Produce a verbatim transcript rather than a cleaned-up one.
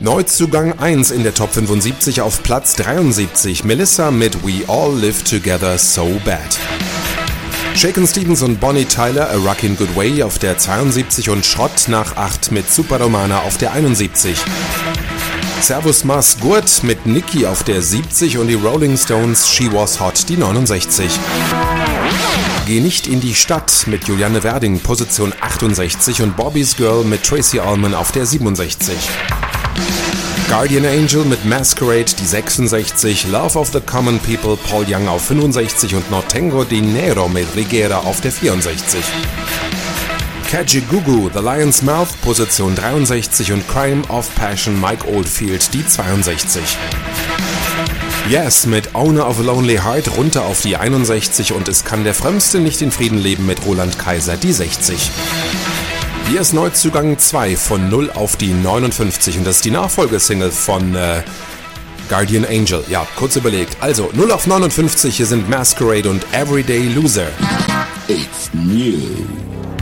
Neuzugang eins in der Top fünfundsiebzig auf Platz dreiundsiebzig. Melissa mit We All Live Together So Bad. Shakin' Stevens und Bonnie Tyler, A Rockin' Good Way auf der zweiundsiebzig und Schrott nach acht mit Super Romana auf der einundsiebzig. Servus Mars Gurt mit Nicki auf der siebzig und die Rolling Stones She Was Hot die neunundsechzig. Geh nicht in die Stadt mit Juliane Werding, Position achtundsechzig und Bobby's Girl mit Tracy Ullman auf der siebenundsechzig. Guardian Angel mit Masquerade die sechsundsechzig, Love of the Common People Paul Young auf fünfundsechzig und Nortengo Dinero mit Rigera auf der vierundsechzig. Kajagoogoo, The Lion's Mouth, Position dreiundsechzig und Crime of Passion Mike Oldfield die zweiundsechzig. Yes mit Owner of a Lonely Heart runter auf die einundsechzig und Es kann der Frömmste nicht in Frieden leben mit Roland Kaiser die sechzig. Hier ist Neuzugang zwei von null auf die neunundfünfzig und das ist die Nachfolgesingle von äh, Guardian Angel. Ja, kurz überlegt. Also null auf neunundfünfzig, hier sind Masquerade und Everyday Loser. It's new.